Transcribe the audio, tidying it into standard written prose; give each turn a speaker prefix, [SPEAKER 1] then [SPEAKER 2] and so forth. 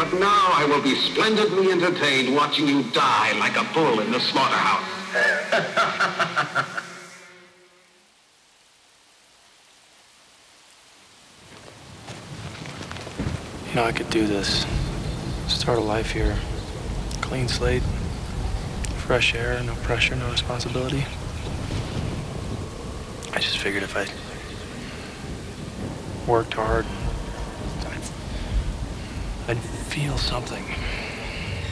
[SPEAKER 1] But now I will be splendidly entertained watching you die like a bull in the slaughterhouse.
[SPEAKER 2] You know, I could do this. Start a life here. Clean slate. Fresh air, no pressure, no responsibility. I just figured if I worked hard, I'd feel something.